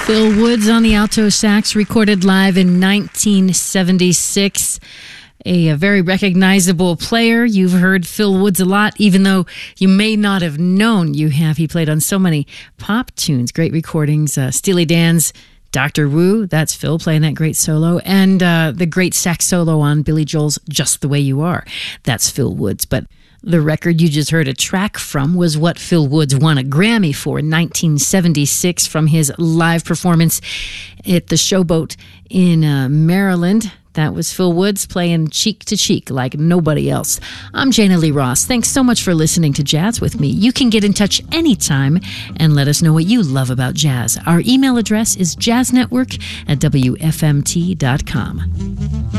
Phil Woods on the alto sax, recorded live in 1976. A very recognizable player. You've heard Phil Woods a lot, even though you may not have known you have. He played on so many pop tunes, great recordings. Steely Dan's Dr. Wu, that's Phil playing that great solo. And the great sax solo on Billy Joel's Just the Way You Are. That's Phil Woods. But the record you just heard a track from was what Phil Woods won a Grammy for in 1976 from his live performance at the Showboat in Maryland. That was Phil Woods playing Cheek to Cheek like nobody else. I'm Jana Lee Ross. Thanks so much for listening to Jazz with me. You can get in touch anytime and let us know what you love about jazz. Our email address is jazznetwork@wfmt.com.